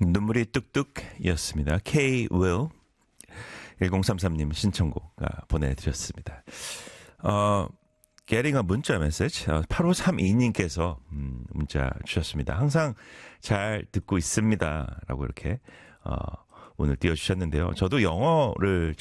눈물이 뚝뚝이었습니다. K-Will 1033님 신청곡 보내드렸습니다. Getting a 문자 메시지 8532님께서 문자 주셨습니다. 항상 잘 듣고 있습니다 라고 이렇게 오늘 띄워주셨는데요. 저도 영어를